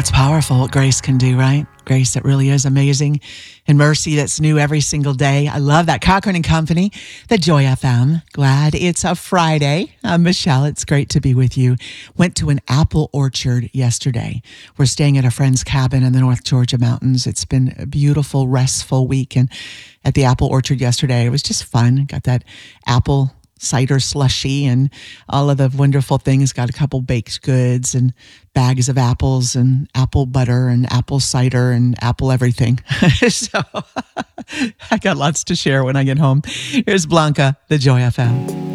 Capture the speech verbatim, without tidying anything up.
That's powerful what grace can do, right? Grace that really is amazing, and mercy that's new every single day. I love that. Cochran and Company, the Joy F M. Glad it's a Friday. I'm Michelle. It's great to be with you. Went to an apple orchard yesterday. We're staying at a friend's cabin in the North Georgia mountains. It's been a beautiful, restful week, and at the apple orchard yesterday, it was just fun. Got that apple cider slushy and all of the wonderful things. Got a couple baked goods and bags of apples and apple butter and apple cider and apple everything. So I got lots to share when I get home. Here's Blanca, the Joy F M.